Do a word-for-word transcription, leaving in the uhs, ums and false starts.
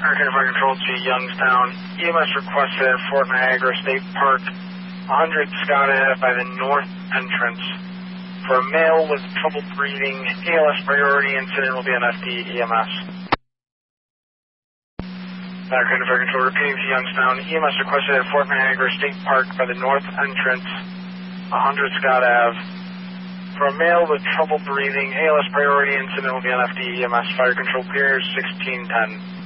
American Fire Control to Youngstown. E M S requested at Fort Niagara State Park, one hundred Scott Ave by the north entrance. For a male with trouble breathing, A L S priority incident will be on F D E M S. American Fire Control repeating to Youngstown. E M S requested at Fort Niagara State Park by the north entrance, one hundred Scott Ave. For a male with trouble breathing, A L S priority incident will be on F D E M S. Fire Control clear sixteen ten.